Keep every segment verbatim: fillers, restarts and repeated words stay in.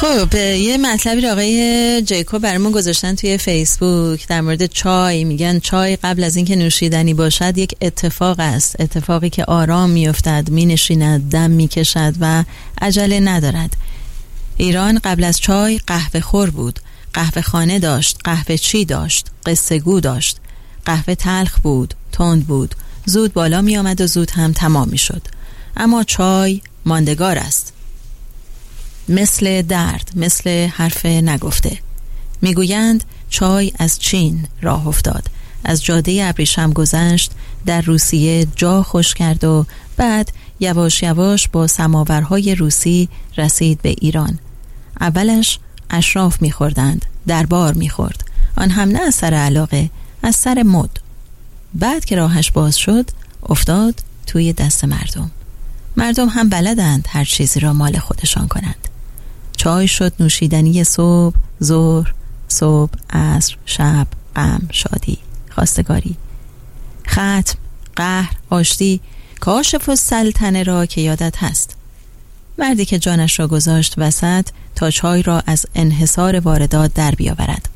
خب یه مطلبی رو آقای جیکوب برامون گذاشتن توی فیسبوک در مورد چای. میگن چای قبل از اینکه نوشیدنی باشد یک اتفاق است، اتفاقی که آرام میافتد، مینشیند، دم میکشد و عجله ندارد. ایران قبل از چای قهوه خور بود، قهوه خانه داشت، قهوه چی داشت، قصه گو داشت. قهوه تلخ بود، تند بود، زود بالا می آمد و زود هم تمام می شد. اما چای ماندگار است، مثل درد، مثل حرف نگفته. میگویند چای از چین راه افتاد، از جاده ابریشم گذشت، در روسیه جا خوش کرد و بعد یواش یواش با سماورهای روسی رسید به ایران. اولش اشراف میخوردند، دربار میخورد، آن هم نه از سر علاقه، از سر مد. بعد که راهش باز شد افتاد توی دست مردم. مردم هم بلدند هر چیزی را مال خودشان کنند. چای شد نوشیدنی صبح، ظهر، صبح، عصر، شب، غم، شادی، خواستگاری، ختم، قهر، آشتی، کاشف السلطنه را که یادت هست. مردی که جانش را گذاشت وسط تا چای را از انحصار واردات در بیاورد.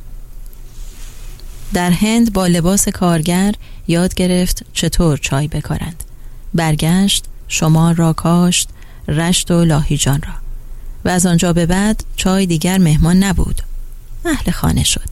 در هند با لباس کارگر یاد گرفت چطور چای بکارند. برگشت، شمال را کاشت، رشت و لاهیجان را، و از آنجا به بعد چای دیگر مهمان نبود، اهل خانه شد.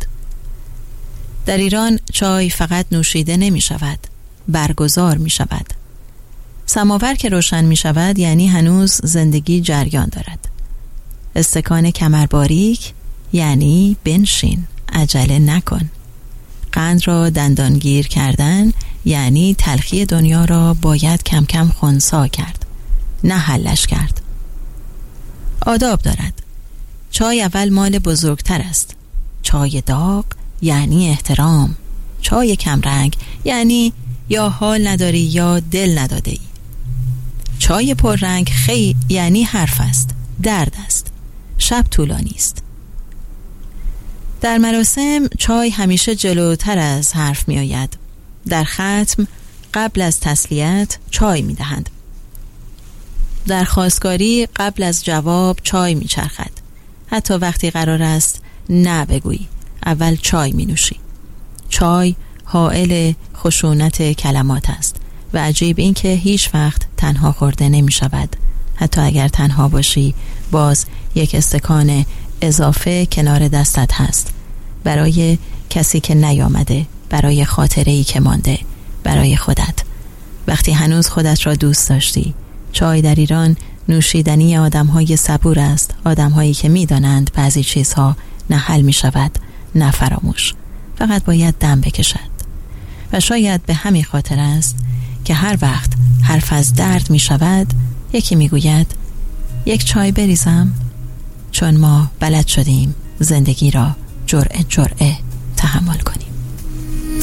در ایران چای فقط نوشیده نمی شود، برگزار می شود. سماور که روشن می شود یعنی هنوز زندگی جریان دارد. استکان کمر باریک یعنی بنشین، عجله نکن. قند را دندانگیر کردن یعنی تلخی دنیا را باید کم کم خنثی کرد، نه حلش کرد. آداب دارد. چای اول مال بزرگتر است. چای داغ یعنی احترام. چای کمرنگ یعنی یا حال نداری یا دل نداده ای. چای پررنگ خی یعنی حرف است، درد است، شب طولانی است. در مراسم چای همیشه جلوتر از حرف می آید. در ختم قبل از تسلیت چای می دهند. در خواستگاری قبل از جواب چای می چرخد. حتی وقتی قرار است نه بگویی، اول چای می نوشی. چای حائل خشونت کلمات است و عجیب این که هیچ وقت تنها خورده نمی شود. حتی اگر تنها باشی باز یک استکان اضافه کنار دستت هست، برای کسی که نیامده، برای خاطره‌ای که مانده، برای خودت، وقتی هنوز خودت را دوست داشتی. چای در ایران نوشیدنی آدم‌های صبور است، آدم‌هایی که می‌دانند بعضی چیزها نه حل می‌شود نه فراموش، فقط باید دم بکشد. و شاید به همین خاطر است که هر وقت حرف از درد می‌شود یکی می‌گوید یک چای بریزم، چون ما بلد شدیم زندگی را جرعه جرعه تحمل کنیم.